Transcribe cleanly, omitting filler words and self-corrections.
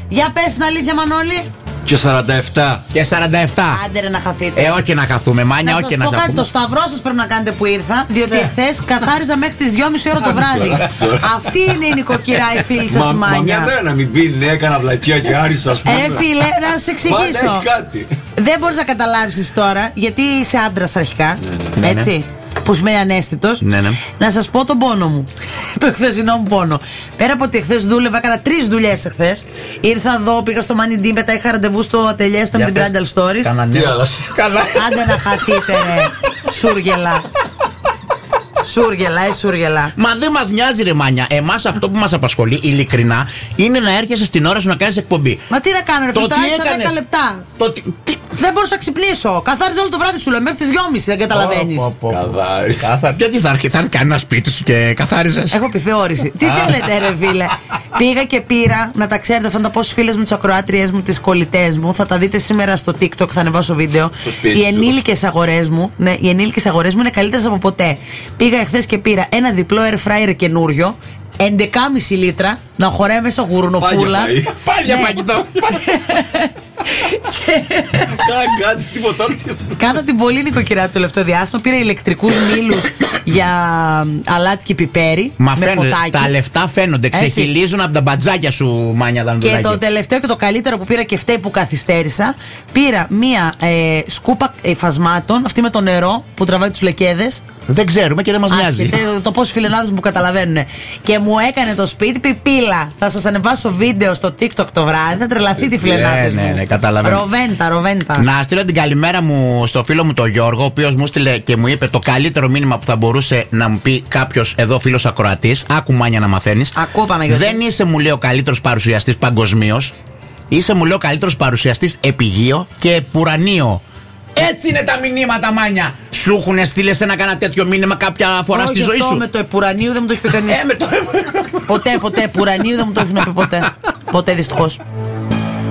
Για πες την αλήθεια, Μανώλη. Και 47. Και 47. Άντε ρε να χαθείτε. Όχι να χαθούμε, Μάνια, όχι να σας πω κάτι, χαθούμε. το σταυρό σας πρέπει να κάνετε που ήρθα, διότι εχθές καθάριζα μέχρι τις 2:30 ώρα το βράδυ. Αυτή είναι η νοικοκυρά, η φίλη σας η Μα Μάνια. μια μέρα να μην πει ναι, έκανα βλακία και άρισα, ας πούμε. Φίλε, να σας εξηγήσω. Έχει κάτι. Δεν μπορείς να καταλάβεις τώρα, γιατί είσαι άντρας αρχικά. Ναι, Έτσι. Που σημαίνει ανέστητος. Ναι. Να σας πω τον πόνο μου. Το χθεσινό μου πόνο. Πέρα από ότι χθες δούλευα, έκανα 3 δουλειές εχθές. Ήρθα εδώ, πήγα στο Money D, μετά είχα ραντεβού στο ατελιέ στο με την Brandal Stories. Τι άλλα. Άντε να χαθείτε, ρε. Σούργελα. Σούργελα. Μα δεν μας νοιάζει, ρε Μάνια. Εμάς αυτό που μας απασχολεί, ειλικρινά, είναι να έρχεσαι στην ώρα σου να κάνεις εκπομπή. Μα τι να κάνω, ρε φίλε, τράβηξα 10 λεπτά. Δεν μπορούσα να ξυπνήσω. Καθάριζα όλο το βράδυ, σου λέω, μέχρι τις 2:30, δεν καταλαβαίνεις. Καθάρισα. Γιατί θα έρθει κανένα σπίτι σου και καθάριζες. Έχω επιθεώρηση. Τι θέλετε, ρε φίλε. Πήγα και πήρα, να τα ξέρετε, αυτά τα πόσες φίλες μου, τις ακροάτριές μου, τις κολλητές μου, θα τα δείτε σήμερα στο TikTok, θα ανεβάσω βίντεο. Οι ενήλικες αγορές μου, ναι, οι ενήλικες αγορές μου είναι καλύτερες από ποτέ. Πήγα εχθές και πήρα ένα διπλό air fryer καινούριο, 11,5 λίτρα, να χωράει μέσα γουρνοπούλα. Πάλι φαγητό. Κάτσε τίποτα. Κάνω την πολύ νοικοκυρά το τελευταίο διάστημα. Πήρα ηλεκτρικούς μήλους για αλάτι και πιπέρι. Μα με φαίνονται, φωτάκι. τα λεφτά φαίνονται. Έτσι. Ξεχυλίζουν από τα μπατζάκια σου, Μάνια Δανδουλάκη. Και το τελευταίο και το καλύτερο που πήρα και φταίει που καθυστέρησα. Πήρα μία σκούπα υφασμάτων, αυτή με το νερό που τραβάει τους λεκέδες. Δεν ξέρουμε και δεν μας νοιάζει. Το πόσοι φιλενάδες μου καταλαβαίνουν. Και μου έκανε το σπίτι πιπίλα. Θα σας ανεβάσω βίντεο στο TikTok το βράδυ. Θα τρελαθεί τη φιλενάδες μου. Ναι, καταλαβαίνω. Ροβέντα. Να στείλω την καλημέρα μου στο φίλο μου τον Γιώργο, ο οποίος μου στείλε και μου είπε το καλύτερο μήνυμα που θα μπορούσε να μου πει κάποιος εδώ φίλος ακροατής. Άκου, Μάνια, να μαθαίνεις. Ακούω, Παναγιώτη. Δεν είσαι, μου λέει, ο καλύτερος παρουσιαστής παγκοσμίως. Είσαι, μου λέει, ο καλύτερος παρουσιαστής επιγείο και επουρανείο. Έτσι είναι τα μηνύματα, Μάνια. Σου έχουν στείλει ένα κανένα τέτοιο μήνυμα κάποια φορά στη ζωή σου? Με το επουρανίου δεν μου το έχει πει κανείς. Ποτέ επουρανίου δεν μου το έχει πει ποτέ. Ποτέ, δυστυχώς.